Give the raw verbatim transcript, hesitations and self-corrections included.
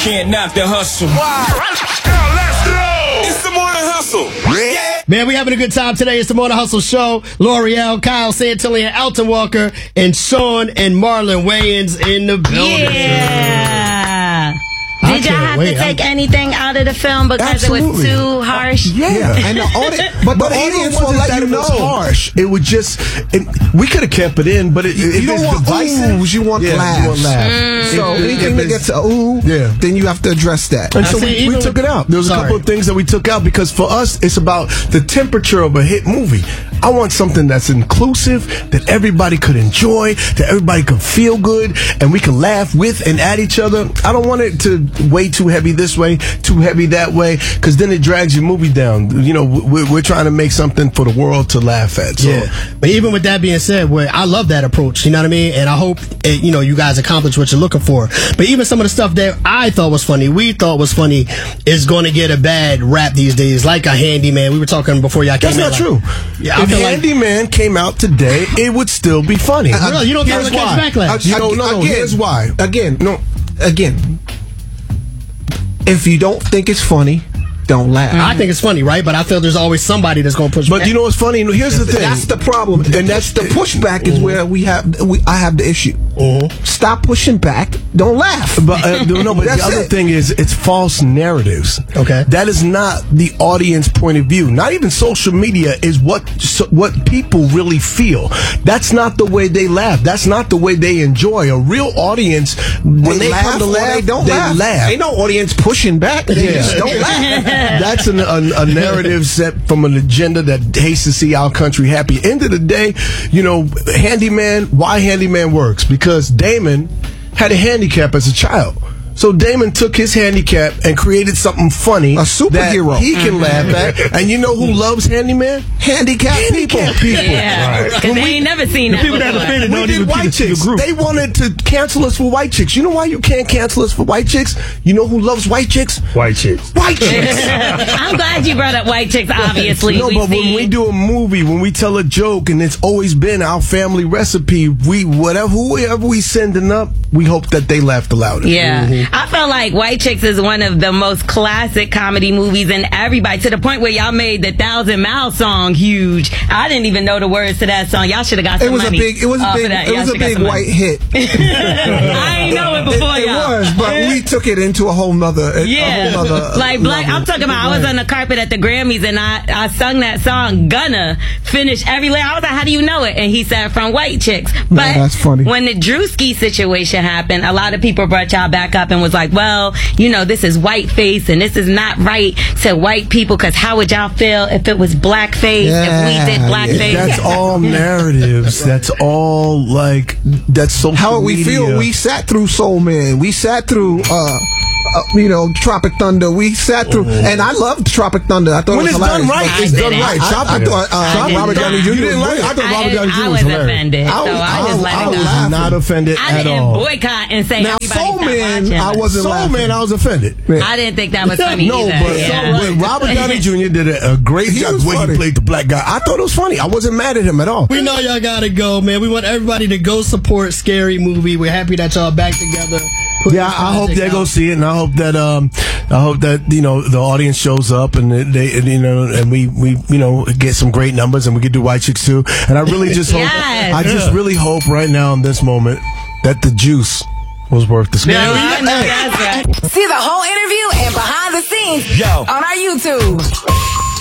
can't knock the hustle. Wow. Let's go. It's the Morning Hustle. Yeah. Man, we having a good time today. It's the Morning Hustle Show. L'Oreal, Kyle Santilli, and Elton Walker, and Sean and Marlon Wayans in the building. Yeah. Did y'all have wait. to take I'm... anything out of the film because Absolutely. it was too harsh? Yeah, yeah. And the audience, but, but the audience will let you know. It was harsh. It would just, it, we could have kept it in, but it, you, if you it's don't want divisive, oohs, you want yeah, laughs. You want laughs. Mm. So if, anything if that gets a ooh, yeah. then you have to address that. And so see, we, we took it out. There was Sorry. a couple of things that we took out because for us, it's about the temperature of a hit movie. I want something that's inclusive, that everybody could enjoy, that everybody could feel good, and we can laugh with and at each other. I don't want it to weigh too heavy this way, too heavy that way, because then it drags your movie down. You know, we're, we're trying to make something for the world to laugh at. So. Yeah, but even with that being said, where I love that approach, you know what I mean? And I hope, it, you know, you guys accomplish what you're looking for. But even some of the stuff that I thought was funny, we thought was funny, is going to get a bad rap these days, like a Handyman. We were talking before y'all came That's in. not like, true. Yeah, I if feel like Handyman came out today, it would still be funny. Uh, really? You don't think Here's it'll catch why. backlash? You know, no, no, again, here's why. Again, no, again. If you don't think it's funny, don't laugh. I think it's funny, right? But I feel there's always somebody that's going to push But back. you know what's funny? Here's the thing. That's the problem, and that's the pushback is where we have we I have the issue. Mm-hmm. Stop pushing back. Don't laugh. But uh, no, but the That's other it. thing is, it's false narratives. Okay. That is not the audience point of view. Not even social media is what so, what people really feel. That's not the way they laugh. That's not the way they enjoy. A real audience, when They they, laugh come to or laugh, they don't they laugh. laugh. Ain't no audience pushing back. They Yeah. just don't laugh. That's an, a, a narrative set from an agenda that hates to see our country happy. End of the day, you know, Handyman, why Handyman works? Because Damon had a handicap as a child. So Damon took his handicap and created something funny. A superhero. That he can laugh at. And you know who loves Handyman? Handicapped people. Handicapped people. Yeah. Because they ain't never seen that people that before. offended We don't did even white fit the chicks. group. They wanted to cancel us for white chicks. You know why you can't cancel us for white chicks? You know who loves white chicks? White chicks. White chicks. I'm glad you brought up white chicks, obviously. No, we but see. when we do a movie, when we tell a joke, and it's always been our family recipe, we whatever whoever we sending up, we hope that they laugh the loudest. Yeah. Mm-hmm. I feel like White Chicks is one of the most classic comedy movies, and everybody, to the point where y'all made the Thousand Mile song huge. I didn't even know the words to that song. Y'all should have got some It was money a big. It was a off big. of that. It Y'all was a shoulda got big some white money. hit. I ain't know it before it, y'all. It was, but we took it into a whole nother. A Yeah, whole nother like black. level. I'm talking about. I was on the carpet at the Grammys and I, I sung that song. Gonna finish every lyric. I was like, "How do you know it?" And he said, "From White Chicks." But that's funny. When the Drewski situation happened, a lot of people brought y'all back up and was like, "Well, you know, this is whiteface and this is not right to white people because how would y'all feel if it was blackface? Yeah, if we did blackface?" That's all narratives. That's all like that's social How would we media. feel? We sat through Soul Man. We sat through, uh, uh, you know, Tropic Thunder. We sat through, and I loved Tropic Thunder. I thought When it was it's done hilarious. right, I it's done didn't. right. I, I Tropic, thought uh, I did Robert not. Downey Junior You didn't was like it? great. I thought I, Robert Downey Junior I was was hilarious. offended, I was- so I just I- let I it was go. laughing. Not offended I at didn't all. boycott and say Now, everybody Soul stop Man, watching. I wasn't Soul laughing. Man, I was offended. I didn't think that was funny No, either. but, yeah. but Robert Downey Junior did a, a great He job was the way funny. he played the black guy. I thought it was funny. I wasn't mad at him at all. We know y'all gotta go, man. We want everybody to go support Scary Movie. We're happy that y'all back together. Put Yeah, this I hope project they go out. see it, and I hope that um, I hope that you know the audience shows up, and they, and, you know, and we, we, you know, get some great numbers, and we can do White Chicks too. And I really just hope, Yes. I just really hope right now in this moment that the juice was worth the squeeze. No, I know that's right. See the whole interview and behind the scenes Yo. on our YouTube.